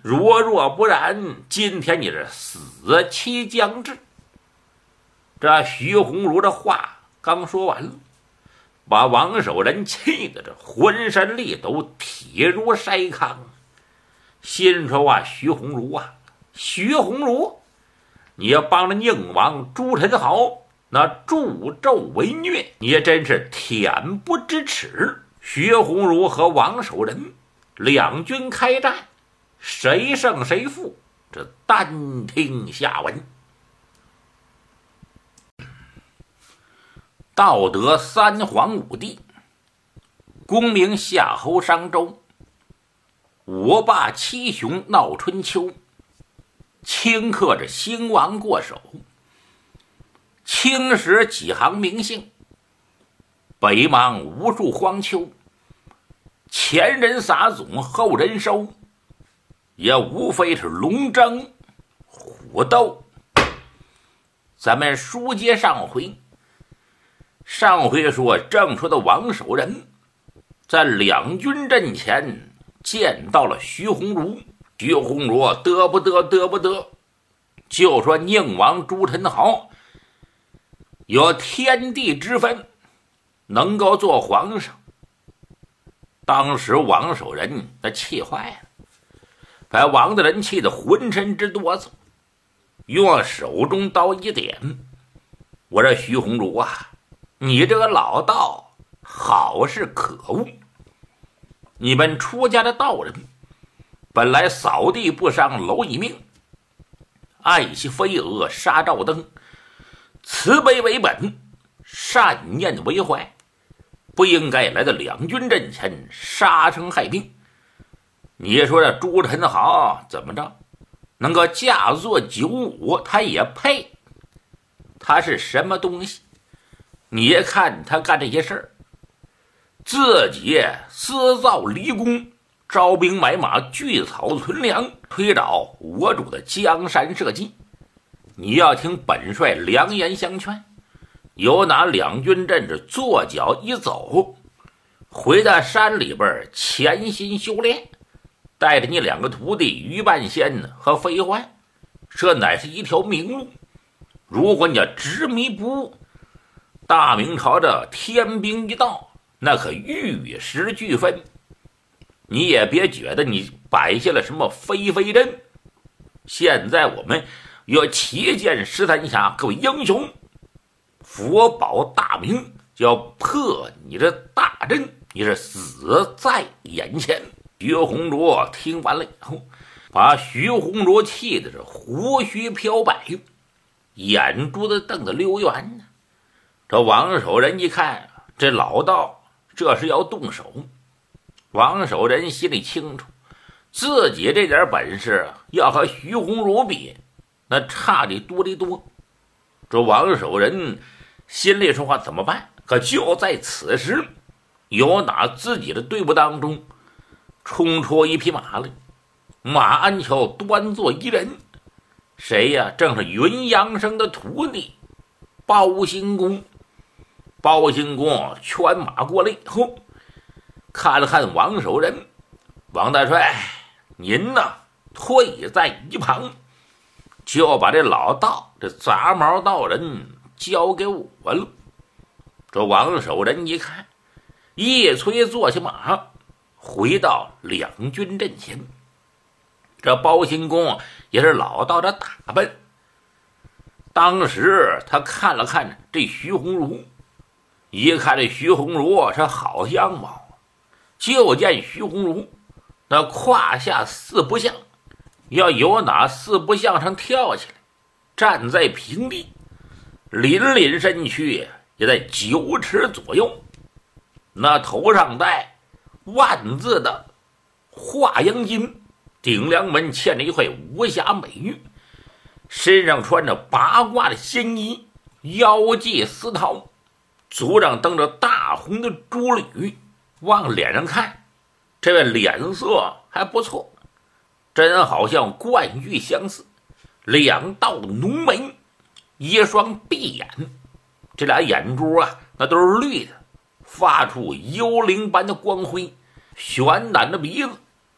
若不然，今天你是死期将至。这徐鸿儒的话刚说完了，把王守仁气得这浑身力都铁如筛糠，心说啊，徐鸿儒，你要帮着宁王朱宸濠那助纣为虐，你也真是恬不知耻。徐鸿儒和王守仁两军开战，谁胜谁负，这单听下文。道德三皇五帝，功名夏侯商周，五霸七雄闹春秋，顷刻着兴亡过手，青史几行名姓，北邙无数荒丘，前人撒种后人收，也无非是龙争虎斗。咱们书接上回说，正说的王守仁在两军阵前见到了徐鸿儒，徐鸿儒得不得，就说宁王朱宸濠有天地之分，能够做皇上。当时王守仁他气坏了，把王大人气得浑身直哆嗦，用手中刀一点，我说徐鸿儒啊，你这个老道好是可恶！你们出家的道人本来扫地不伤蝼蚁命，爱惜飞蛾杀照灯，慈悲为本，善念为怀，不应该来到两军阵前杀生害命。你说这朱宸濠怎么着能够驾作九五，他也配？他是什么东西？你看他干这些事儿，自己私造离宫，招兵买马，聚草存粮，推倒我主的江山社稷。你要听本帅良言相劝，有哪两军阵是坐脚一走，回到山里边潜心修炼，带着你两个徒弟于半仙和飞欢，这乃是一条明路。如果你要执迷不悟，大明朝的天兵一到，那可玉石俱焚。你也别觉得你摆下了什么飞飞阵，现在我们要旗舰13峡各位英雄，佛保大明，就要破你这大阵，你是死在眼前。徐鸿儒听完了以后，把徐鸿儒气的是胡须飘摆，眼珠子瞪得溜圆呢。这王守仁一看，这老道这是要动手。王守仁心里清楚，自己这点本事要和徐鸿儒比，那差的多得多。这王守仁心里说话怎么办？可就在此时，有哪自己的队伍当中冲出一匹马来，马鞍桥端坐一人，谁呀？正是云阳生的徒弟包兴公。包兴公圈马过来以后，看了看王守仁，王大帅，您呢退在一旁，就把这老道这杂毛道人交给我了。这王守仁一看，一催坐下马，回到两军阵前。这包兴公也是老道的打扮，当时他看了看这徐鸿儒，一看这徐鸿儒是好相貌，就见徐鸿儒那胯下四不像，要有哪四不像上跳起来，站在平地，凛凛身躯也在9尺左右，那头上戴万字的华阳巾，顶梁门嵌着一块无瑕美玉，身上穿着八卦的仙衣，腰系丝绦，足上蹬着大红的珠履。往脸上看，这位脸色还不错，真好像冠玉相似，两道浓眉，一双碧眼，这俩眼珠啊那都是绿的，发出幽灵般的光辉，悬胆的鼻子，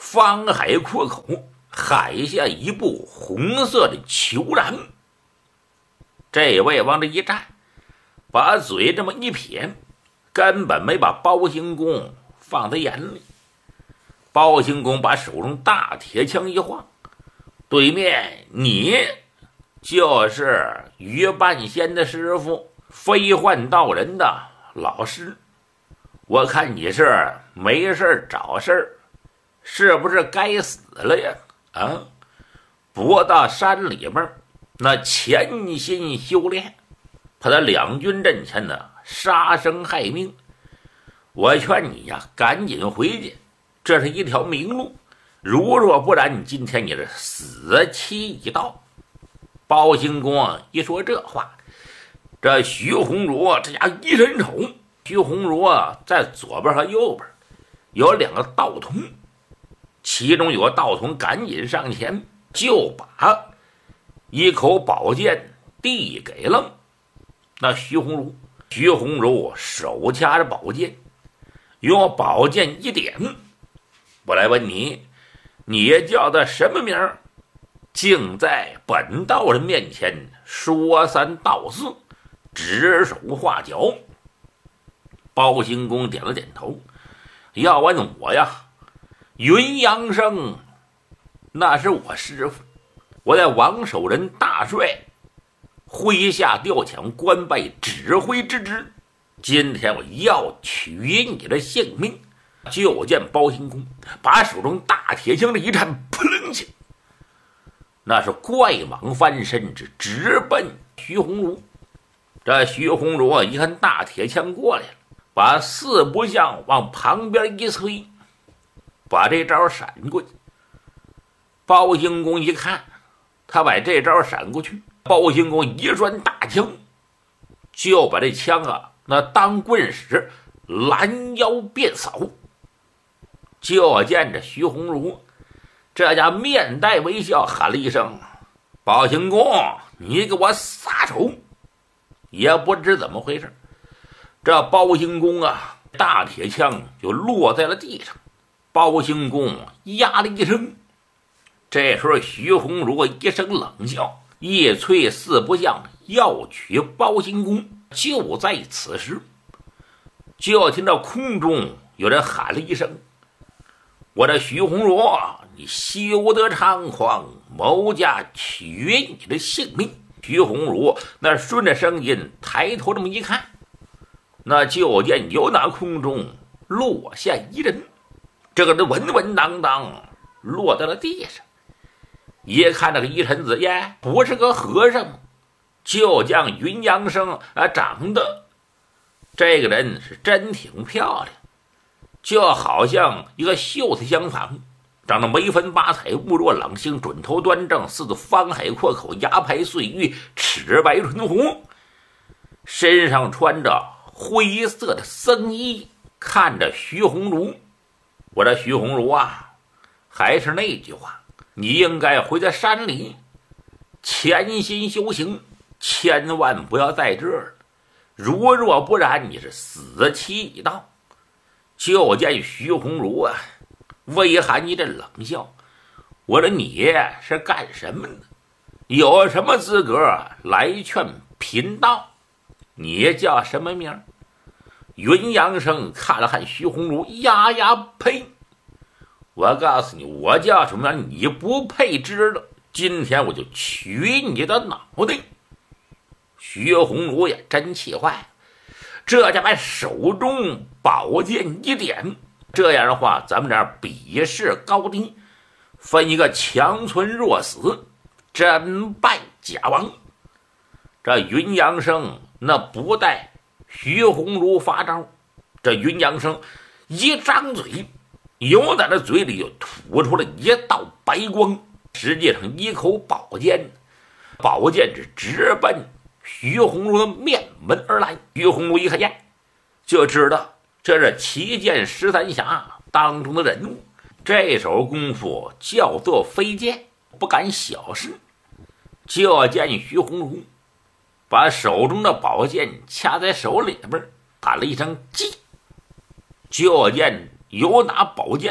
方海阔口，海下一部红色的虬髯。这位往这一站，把嘴这么一撇，根本没把包兴公放在眼里。包兴公把手中大铁枪一晃，对面你就是于半仙的师傅，飞幻道人的老师，我看你是没事找事儿，是不是该死了呀？啊，不到山里边那潜心修炼，他在两军阵前呢杀生害命，我劝你呀赶紧回去，这是一条明路，如若不然，你今天你是死期已到。包兴公一说这话，这徐鸿儒这家一伸手，徐鸿儒在左边和右边有两个道童，其中有个道童赶紧上前，就把一口宝剑递给了那徐鸿儒。徐鸿儒手掐着宝剑，用宝剑一点，我来问你，你叫的什么名儿？竟在本道人面前说三道四，指手画脚。包兴公点了点头，要问我呀，云阳生那是我师傅，我在王守仁大帅麾下调遣官拜指挥之职，今天我要取你的性命。就见包兴公把手中大铁枪的一颤，扑棱起，那是怪蟒翻身，直奔徐鸿儒。这徐鸿儒一看大铁枪过来了，把四不像往旁边一推，把这招闪过去。包兴公一看他把这招闪过去，包兴公一转大枪，就把这枪那当棍使，拦腰便扫。就见着徐鸿儒这家面带微笑，喊了一声：“包兴公，你给我撒手！”也不知怎么回事，这包兴公大铁枪就落在了地上。包兴公呀了一声，这时候徐鸿儒一声冷笑，一催四不像要取包兴公。就在此时，就听到空中有人喊了一声：“我这徐鸿儒，你休得猖狂，某家取你的性命！”徐鸿儒那顺着声音抬头这么一看，那就见有那空中落下一人，这个人稳稳当当落在了地上。一看那个一臣子耶，不是个和尚，就将云阳生长得这个人是真挺漂亮，就好像一个秀才相仿，长得眉分八彩，目若朗星，准头端正，似个方海阔口，牙排碎玉，齿白唇红，身上穿着灰色的僧衣。看着徐鸿儒，我这徐鸿儒还是那句话，你应该回在山里潜心修行，千万不要在这儿，如若不然，你是死期已到。就见徐鸿儒微含一阵冷笑，我说你是干什么的？有什么资格来劝贫道？你叫什么名？云阳生看了看徐鸿儒，呀呸！我告诉你，我叫什么名你不配知道，今天我就取你的脑袋。徐鸿儒也真气坏了，这家把手中宝剑一点，这样的话咱们这儿比试高低，分一个强存弱死，真败假亡。这云阳生那不待徐鸿儒发招，这云阳生一张嘴，由在那嘴里就吐出了一道白光，实际上一口宝剑，宝剑是直奔徐鸿儒的面门而来。徐鸿儒一看见，就知道这是旗剑13侠当中的人物，这手功夫叫做飞剑，不敢小视。就见徐鸿儒把手中的宝剑掐在手里边，喊了一声“击”，就见有拿宝剑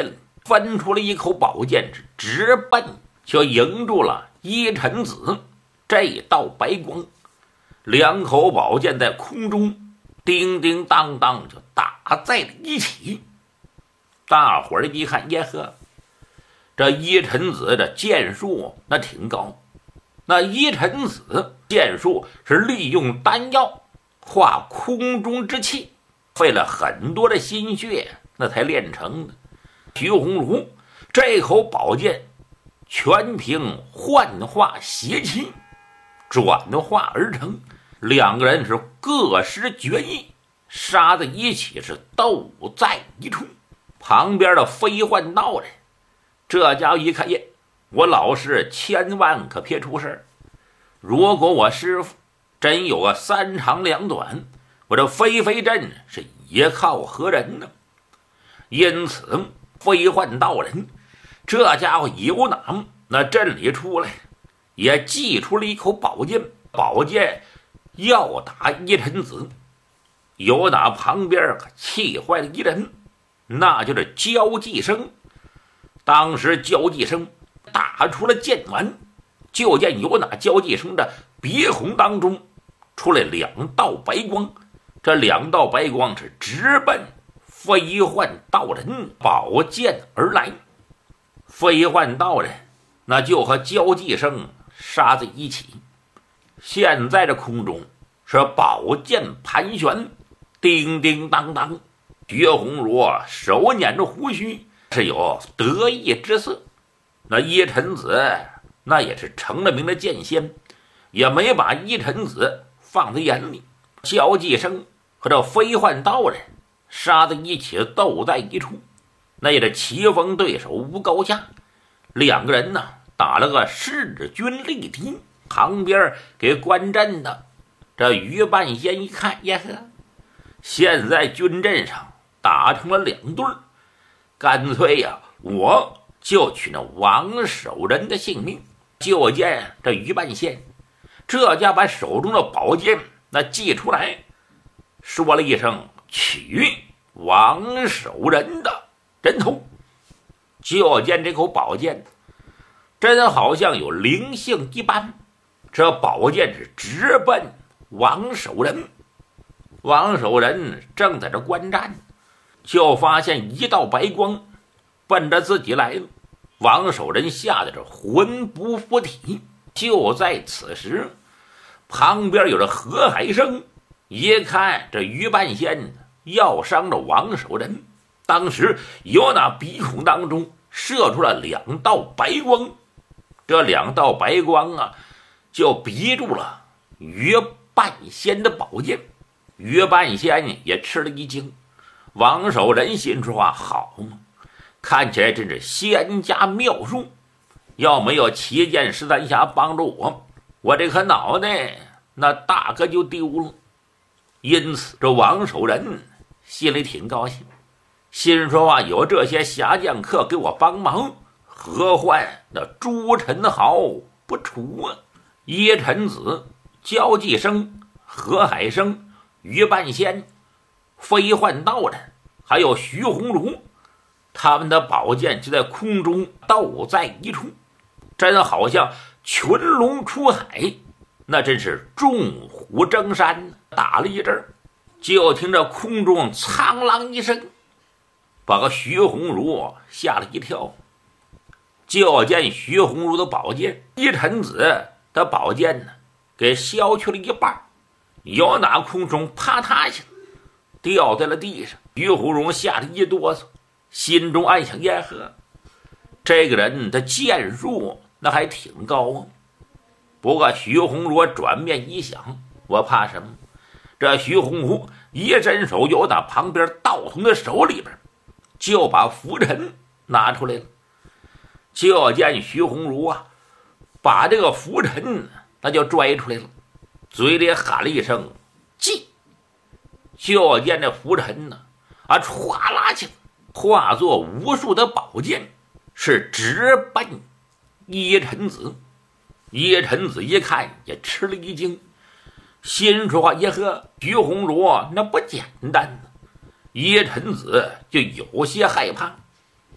分出了一口宝剑，是直奔，就迎住了依臣子这道白光。两口宝剑在空中叮叮当当就打在了一起。大伙儿一看，耶呵，这依臣子这剑术那挺高。那依臣子剑术是利用丹药化空中之气，费了很多的心血那才练成的。徐鸿儒这口宝剑全凭幻化邪气转化而成，两个人是各施绝艺，杀在一起，是斗在一处。旁边的飞幻道人这家伙一看，耶，我老师千万可别出事，如果我师傅真有个三长两短，我这飞飞阵是也靠何人呢？因此飞幻道人这家伙有哪那阵里出来，也祭出了一口宝剑，宝剑要打依臣子。有哪旁边气坏了一人，那就是焦继生。当时焦继生打出了剑丸，就见有哪焦继生的鼻孔当中出来两道白光，这两道白光是直奔飞幻道人宝剑而来。飞幻道人那就和焦继生杀在一起。现在这空中是宝剑盘旋，叮叮当当。薛鸿儒手捻着胡须，是有得意之色。那依臣子那也是成了名的剑仙，也没把依臣子放在眼里。焦继生和这飞幻道人杀在一起，斗在一处，那也是棋逢对手无高下。两个人呢打了个势均力敌。旁边给观阵的这于半仙一看，呀呵，现在军阵上打成了两对，干脆呀，我就取那王守仁的性命。就见这于半仙这家把手中的宝剑那祭出来，说了一声取王守仁的人头。就见这口宝剑真好像有灵性一般，这宝剑是直奔王守仁。王守仁正在这观战，就发现一道白光奔着自己来了。王守仁吓得这魂不附体。就在此时，旁边有着何海生，一看这于半仙要伤着王守仁，当时有那鼻孔当中射出了两道白光，这两道白光啊就逼住了于半仙的宝剑。于半仙也吃了一惊。王守仁心说话，好嘛，看起来真是仙家妙术，要没有齐剑十三侠帮助我，我这颗脑袋那大哥就丢了。因此这王守仁心里挺高兴，心说话，有这些侠将客给我帮忙，何患那朱宸濠不除啊？依臣子、焦继生、何海生、于半仙、飞幻道人还有徐鸿儒，他们的宝剑就在空中斗在一处，真好像群龙出海，那真是众虎争山。打了一阵，就听着空中苍啷一声，把个徐鸿儒吓了一跳。就见徐鸿儒的宝剑，依臣子的宝剑呢给削去了一半，有哪空中啪嗒一下掉在了地上。徐鸿儒吓得一哆嗦，心中暗想，耶呵，这个人的剑术那还挺高啊。不过徐鸿儒转面一想，我怕什么？这徐鸿儒一伸手，由那旁边道童的手里边就把拂尘拿出来了。就见徐鸿儒啊把这个拂尘那就拽出来了，嘴里喊了一声进。就见这拂尘呢歘啦起来，化作无数的宝剑，是直奔依臣子。依臣子一看也吃了一惊，心说话，耶呵，徐鸿儒那不简单呢。依臣子就有些害怕。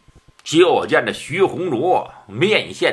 就见这徐弘卓面现